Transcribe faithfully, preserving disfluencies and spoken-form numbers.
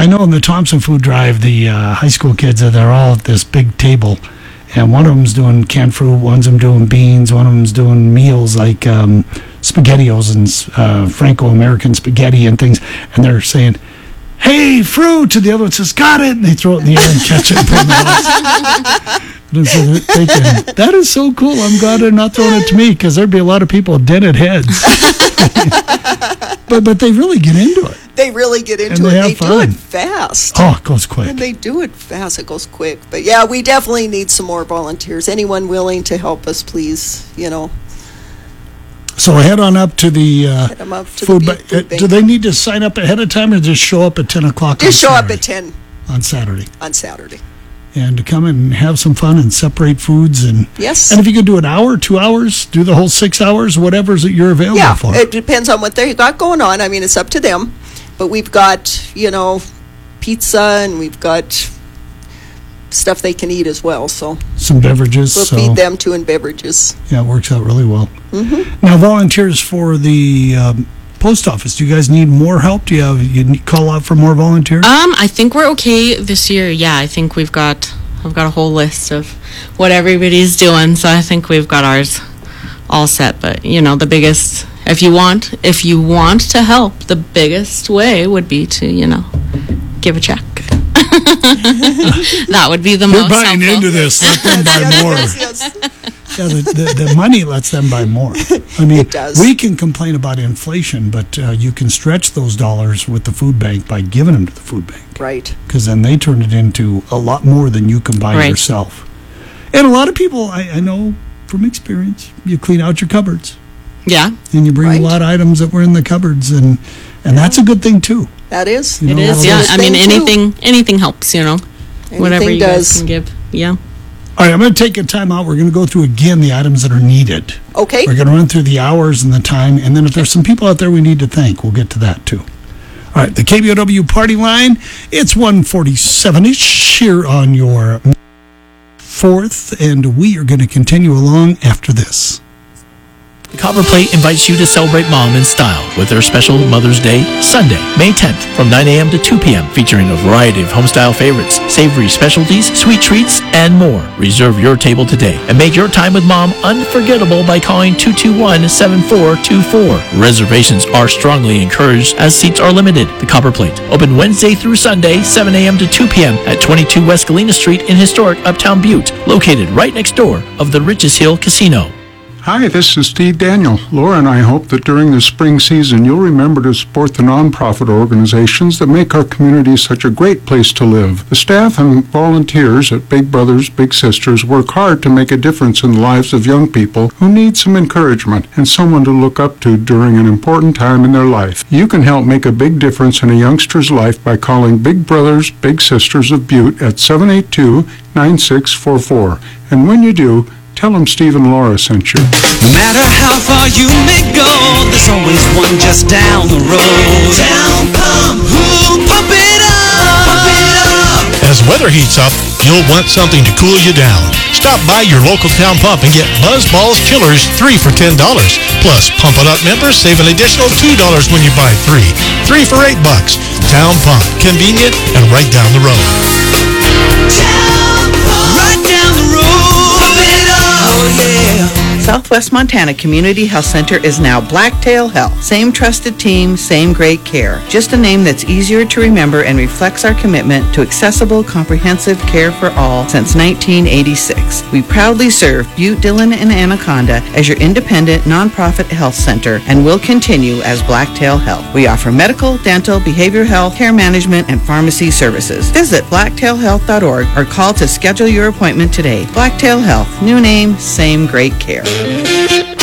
I know in the Thompson Food Drive, the uh, high school kids, uh, they're all at this big table, and one of them's doing canned fruit, one's them doing beans, one of them's doing meals like um, SpaghettiOs and uh, Franco-American spaghetti and things, and they're saying, "Hey, fruit!" And the other one says, "Got it!" And they throw it in the air and catch it and put it in the house. And so they're thinking, that is so cool. I'm glad they're not throwing it to me, because there'd be a lot of people with dented heads. but but they really get into it. They really get into And they it. have They fun. do it fast. Oh, it goes quick. And they do it fast. It goes quick. But yeah, we definitely need some more volunteers. Anyone willing to help us, please, you know, So head on up to the uh, head them up to food, the ba- food bank. uh, do they need to sign up ahead of time, or just show up at ten o'clock Just on show up Saturday? at ten On Saturday. on Saturday. And to come and have some fun and separate foods. And Yes. and if you could do an hour, two hours, do the whole six hours, whatever's that you're available Yeah, for. it depends on what they got going on. I mean, it's up to them. But we've got, you know, pizza, and we've got stuff they can eat as well. So Some beverages. we'll so, feed them too, and beverages. Yeah, it works out really well. Mm-hmm. Now, volunteers for the um, post office, do you guys need more help? Do you have, you need- call out for more volunteers? Um, I think we're okay this year. Yeah, I think we've got I've got a whole list of what everybody's doing, so I think we've got ours all set. But you know, the biggest if you want if you want to help, the biggest way would be to, you know, give a check. That would be the You're most buying helpful. into this. Let them buy more. Yes, yes. Yeah, the, the, the money lets them buy more. I mean, It does. we can complain about inflation, but uh, you can stretch those dollars with the food bank by giving them to the food bank, Right. because then they turn it into a lot more than you can buy Right. yourself. And a lot of people, I, I know from experience, you clean out your cupboards Yeah, and you bring Right. a lot of items that were in the cupboards, and and that's a good thing too. That is. You it know, is. all Yeah, those- I mean, Thing, too. anything anything helps. You know, whatever Anything you does. guys can give. Yeah. All right, I'm going to take a time out. We're going to go through again the items that are needed. Okay. We're going to run through the hours and the time, and then if there's some people out there we need to thank, we'll get to that too. All right, the K B O W party line, it's one forty-seven-ish here on your fourth, and we are going to continue along after this. Copper Plate invites you to celebrate Mom in style with their special Mother's Day Sunday, May tenth, from nine a.m. to two p.m., featuring a variety of homestyle favorites, savory specialties, sweet treats, and more. Reserve your table today and make your time with Mom unforgettable by calling two two one, seven four two four. Reservations are strongly encouraged as seats are limited. The Copper Plate, open Wednesday through Sunday, seven a.m. to two p.m. at twenty-two West Galena Street in historic Uptown Butte, located right next door of the Riches Hill Casino. Hi, this is Steve Daniel. Laura and I hope that during the spring season you'll remember to support the nonprofit organizations that make our community such a great place to live. The staff and volunteers at Big Brothers Big Sisters work hard to make a difference in the lives of young people who need some encouragement and someone to look up to during an important time in their life. You can help make a big difference in a youngster's life by calling Big Brothers Big Sisters of Butte at seven eight two, nine six four four. And when you do, tell them Steve and Laura sent you. No matter how far you may go, there's always one just down the road. Town Pump, who pump it up, pump it up. As weather heats up, you'll want something to cool you down. Stop by your local Town Pump and get Buzz Balls Chillers three for ten dollars. Plus, Pump It Up members save an additional two dollars when you buy three. Three for eight bucks. Town Pump, convenient and right down the road. Town Pump, right down the road. Pump it up, oh yeah. Southwest Montana Community Health Center is now Blacktail Health. Same trusted team, same great care. Just a name that's easier to remember and reflects our commitment to accessible, comprehensive care for all since nineteen eighty-six. We proudly serve Butte, Dillon, and Anaconda as your independent, nonprofit health center and will continue as Blacktail Health. We offer medical, dental, behavioral health, care management, and pharmacy services. Visit blacktail health dot org or call to schedule your appointment today. Blacktail Health. New name, same great care.